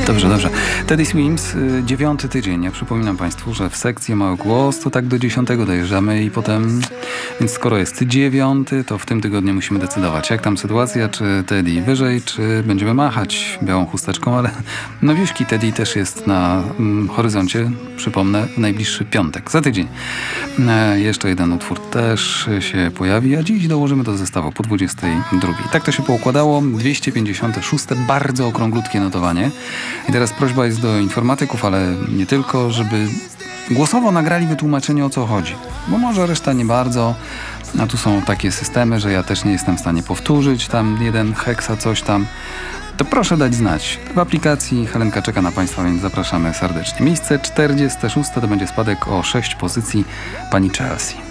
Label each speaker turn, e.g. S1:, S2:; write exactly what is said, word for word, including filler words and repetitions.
S1: Dobrze, dobrze. Teddy Swims, y, dziewiąty tydzień. Ja przypominam Państwu, że w sekcji Mały Głos to tak do dziesiątego dojeżdżamy i potem, więc skoro jest dziewiąty, to w tym tygodniu musimy decydować, jak tam sytuacja, czy Teddy wyżej, czy będziemy machać białą chusteczką, ale nowiuszki Teddy też jest na mm, horyzoncie, przypomnę, w najbliższy piątek, za tydzień. E, jeszcze jeden utwór też się pojawi, a dziś dołożymy do zestawu po dwudziestej drugiej. Tak to się poukładało. dwieście pięćdziesiąte szóste, bardzo okrąglutkie notowanie. I teraz prośba jest do informatyków, ale nie tylko, żeby głosowo nagrali wytłumaczenie, o co chodzi. Bo może reszta nie bardzo, a tu są takie systemy, że ja też nie jestem w stanie powtórzyć tam jeden heksa, coś tam. To proszę dać znać. W aplikacji Helenka czeka na Państwa, więc zapraszamy serdecznie. Miejsce czterdzieste szóste to będzie spadek o sześć pozycji pani Chelsea.